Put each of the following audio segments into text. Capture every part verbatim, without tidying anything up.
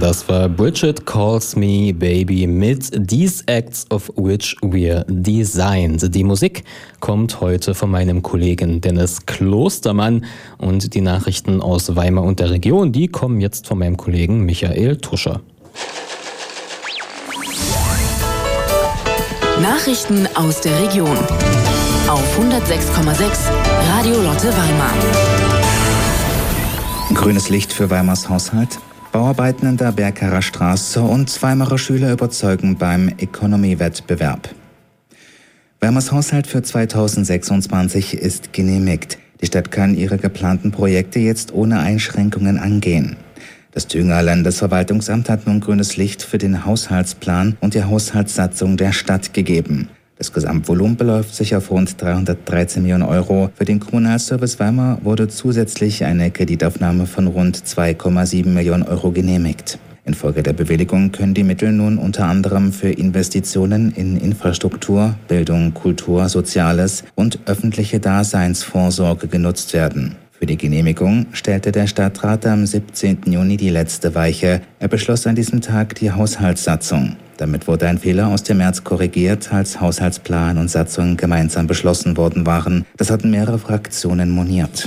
Das war Bridget Calls Me Baby mit These Acts of Which We're Designed. Die Musik kommt heute von meinem Kollegen Dennis Klostermann und die Nachrichten aus Weimar und der Region, die kommen jetzt von meinem Kollegen Michael Tuscher. Nachrichten aus der Region auf hundertsechs Komma sechs Radio Lotte Weimar. Grünes Licht für Weimars Haushalt. Bauarbeiten in der Berkerer Straße und Weimarer Schüler überzeugen beim Economy-Wettbewerb. Weimars Haushalt für zweitausendsechsundzwanzig ist genehmigt. Die Stadt kann ihre geplanten Projekte jetzt ohne Einschränkungen angehen. Das Thüringer Landesverwaltungsamt hat nun grünes Licht für den Haushaltsplan und die Haushaltssatzung der Stadt gegeben. Das Gesamtvolumen beläuft sich auf rund dreihundertdreizehn Millionen Euro. Für den Kommunalservice Weimar wurde zusätzlich eine Kreditaufnahme von rund zwei Komma sieben Millionen Euro genehmigt. Infolge der Bewilligung können die Mittel nun unter anderem für Investitionen in Infrastruktur, Bildung, Kultur, Soziales und öffentliche Daseinsvorsorge genutzt werden. Für die Genehmigung stellte der Stadtrat am siebzehnten Juni die letzte Weiche. Er beschloss an diesem Tag die Haushaltssatzung. Damit wurde ein Fehler aus dem März korrigiert, als Haushaltsplan und Satzung gemeinsam beschlossen worden waren. Das hatten mehrere Fraktionen moniert.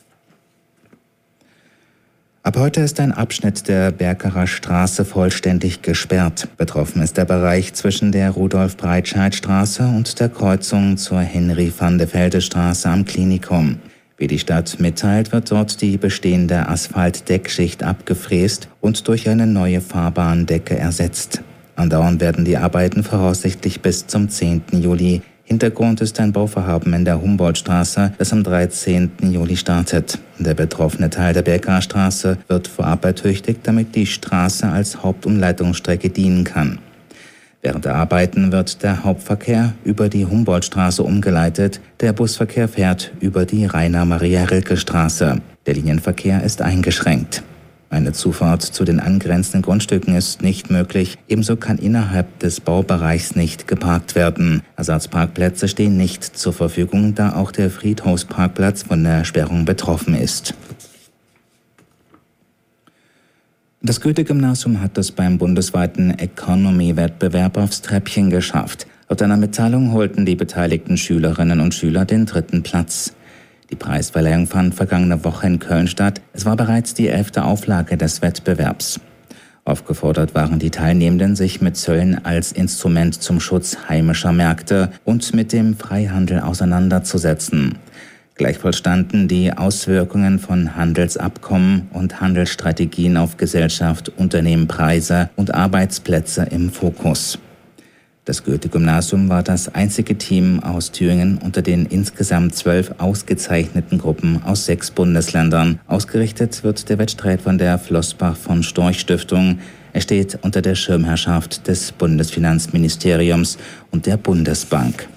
Ab heute ist ein Abschnitt der Berkerer Straße vollständig gesperrt. Betroffen ist der Bereich zwischen der Rudolf-Breitscheid-Straße und der Kreuzung zur Henry-van-de-Velde-Straße am Klinikum. Wie die Stadt mitteilt, wird dort die bestehende Asphaltdeckschicht abgefräst und durch eine neue Fahrbahndecke ersetzt. Andauern werden die Arbeiten voraussichtlich bis zum zehnten Juli. Hintergrund ist ein Bauvorhaben in der Humboldtstraße, das am dreizehnten Juli startet. Der betroffene Teil der Berkerer Straße wird vorab ertüchtigt, damit die Straße als Hauptumleitungsstrecke dienen kann. Während der Arbeiten wird der Hauptverkehr über die Humboldtstraße umgeleitet. Der Busverkehr fährt über die Rainer-Maria-Rilke-Straße. Der Linienverkehr ist eingeschränkt. Eine Zufahrt zu den angrenzenden Grundstücken ist nicht möglich. Ebenso kann innerhalb des Baubereichs nicht geparkt werden. Ersatzparkplätze stehen nicht zur Verfügung, da auch der Friedhofsparkplatz von der Sperrung betroffen ist. Das Goethe-Gymnasium hat es beim bundesweiten Economy-Wettbewerb aufs Treppchen geschafft. Laut einer Mitteilung holten die beteiligten Schülerinnen und Schüler den dritten Platz. Die Preisverleihung fand vergangene Woche in Köln statt. Es war bereits die elfte Auflage des Wettbewerbs. Aufgefordert waren die Teilnehmenden, sich mit Zöllen als Instrument zum Schutz heimischer Märkte und mit dem Freihandel auseinanderzusetzen. Gleichwohl standen die Auswirkungen von Handelsabkommen und Handelsstrategien auf Gesellschaft, Unternehmen, Preise und Arbeitsplätze im Fokus. Das Goethe-Gymnasium war das einzige Team aus Thüringen unter den insgesamt zwölf ausgezeichneten Gruppen aus sechs Bundesländern. Ausgerichtet wird der Wettstreit von der Flossbach-von-Storch-Stiftung. Er steht unter der Schirmherrschaft des Bundesfinanzministeriums und der Bundesbank.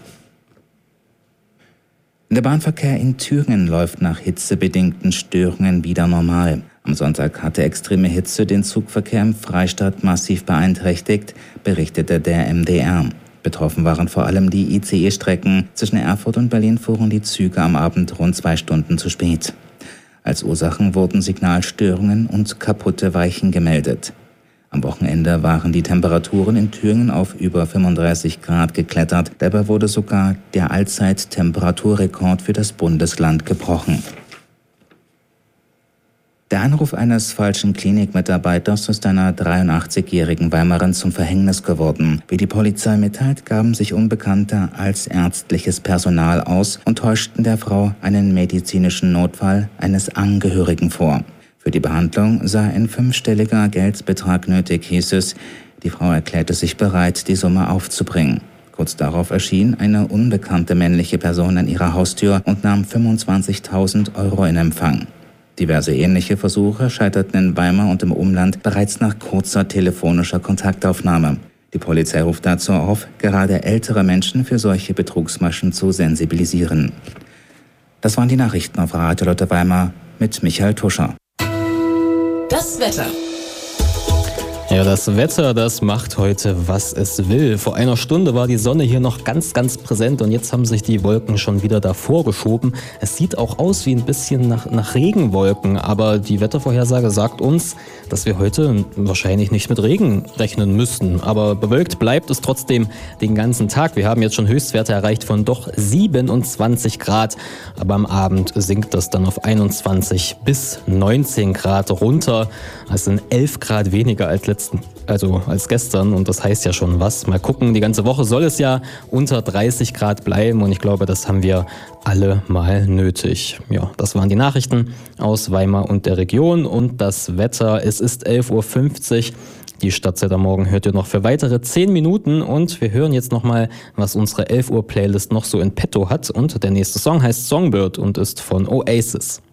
Der Bahnverkehr in Thüringen läuft nach hitzebedingten Störungen wieder normal. Am Sonntag hatte extreme Hitze den Zugverkehr im Freistaat massiv beeinträchtigt, berichtete der M D R. Betroffen waren vor allem die I C E-Strecken. Zwischen Erfurt und Berlin fuhren die Züge am Abend rund zwei Stunden zu spät. Als Ursachen wurden Signalstörungen und kaputte Weichen gemeldet. Am Wochenende waren die Temperaturen in Thüringen auf über fünfunddreißig Grad geklettert. Dabei wurde sogar der Allzeit-Temperaturrekord für das Bundesland gebrochen. Der Anruf eines falschen Klinikmitarbeiters ist einer dreiundachtzigjährigen Weimarin zum Verhängnis geworden. Wie die Polizei mitteilt, gaben sich Unbekannte als ärztliches Personal aus und täuschten der Frau einen medizinischen Notfall eines Angehörigen vor. Für die Behandlung sei ein fünfstelliger Geldbetrag nötig, hieß es. Die Frau erklärte sich bereit, die Summe aufzubringen. Kurz darauf erschien eine unbekannte männliche Person an ihrer Haustür und nahm fünfundzwanzigtausend Euro in Empfang. Diverse ähnliche Versuche scheiterten in Weimar und im Umland bereits nach kurzer telefonischer Kontaktaufnahme. Die Polizei ruft dazu auf, gerade ältere Menschen für solche Betrugsmaschen zu sensibilisieren. Das waren die Nachrichten auf Radio Lotte Weimar mit Michael Tuscher. Das Wetter. Ja, das Wetter, das macht heute, was es will. Vor einer Stunde war die Sonne hier noch ganz, ganz präsent und jetzt haben sich die Wolken schon wieder davor geschoben. Es sieht auch aus wie ein bisschen nach, nach Regenwolken, aber die Wettervorhersage sagt uns, dass wir heute wahrscheinlich nicht mit Regen rechnen müssten. Aber bewölkt bleibt es trotzdem den ganzen Tag. Wir haben jetzt schon Höchstwerte erreicht von doch siebenundzwanzig Grad, aber am Abend sinkt das dann auf einundzwanzig bis neunzehn Grad runter. Das sind elf Grad weniger als letztes Also als gestern und das heißt ja schon was. Mal gucken, die ganze Woche soll es ja unter dreißig Grad bleiben und ich glaube, das haben wir alle mal nötig. Ja, das waren die Nachrichten aus Weimar und der Region und das Wetter. Es ist elf Uhr fünfzig. Die Stadtzeit am Morgen hört ihr noch für weitere zehn Minuten und wir hören jetzt nochmal, was unsere elf Uhr Playlist noch so in petto hat und der nächste Song heißt Songbird und ist von Oasis.